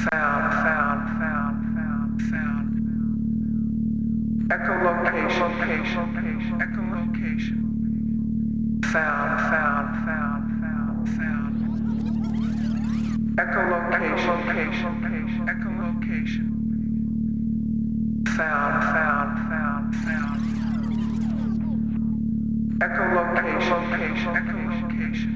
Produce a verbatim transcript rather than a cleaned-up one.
Sound, sound, sound, sound, sound. Echolocation, echolocation, echolocation. Sound, sound, sound, sound, sound. Echolocation, echolocation, echolocation. Sound, sound, sound, sound. Echolocation, echolocation, echolocation.